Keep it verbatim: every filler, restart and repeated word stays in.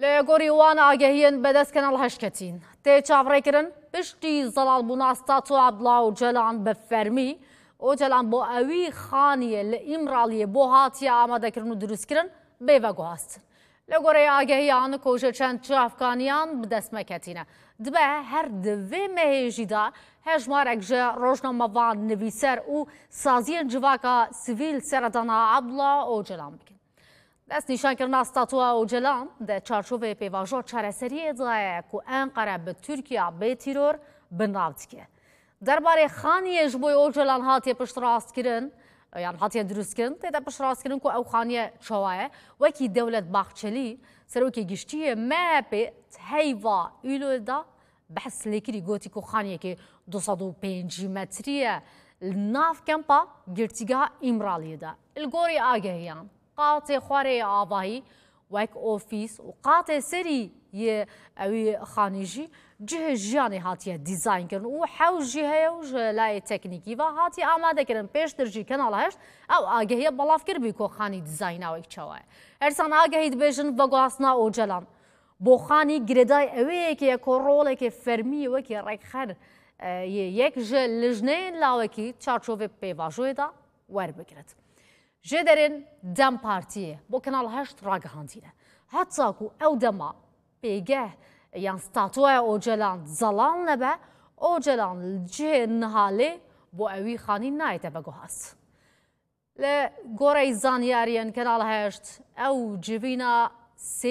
لگوری وان آگهیان بدست کنال هشکتین. تی چاوره کرن پشتی زلال بناستاتو عبدالله و جلان بفرمی و جلان با اوی خانیه لإمرالیه با هاتی آماده کرن و درست کرن بیوگو هستن. لگوری آگهیان کوچه چند چافکانیان بدست مکتینه. دبه هر دوی مهیجی دا هجمارک جه روشنامه وان نویسر و سازین جواکا سیویل سردانا عبدالله و جلان بکن. دست نشان کردن ستاتوا و جلان در چارچوب پیواژو چارەسەری دایه که انقره به ترکیه به تیرور بناوت که درباره خانیه جبوی او جلان هاتی پشت راست کردن یعنی هاتی درست کردن تیدا پشت راست کردن که او خانیه چوایه وکی دولت باخچلی سروکی گشتی مپ هیوا ایلو دا بحث لیکری گوتی که خانیه که دوصد و پنج متریه ناف کمپا گرتیگاه امرالیه دا الگوری آگهیان قاطع خواره آواهی وک اوفیس و قاطع سری یه اوی خانیجی جه جیانی هاتیه دیزاین کردن و حوز جهه و جلای تکنیکی و هاتی آماده کردن پیش درجی کنال هشت او آگهیه بلاف کرد بی که خانی دیزاین اوی چواه ارسان آگهی دبیجن وگاسنا او جلان بو خانی گردای اوی که یک رول که فرمی و که رکخر یک جه لجنه لاوکی چارچوب پیواژوی دا ور بگرد جدرن دم پارتیه با کنال هشت راگهاندینه حتی که او دما بیگه یان ستاتوه او جلان زلال نبه او جلان جه نهاله با اوی خانی نایته بگو هست لگوره زانیارین کنال هشت او جوینا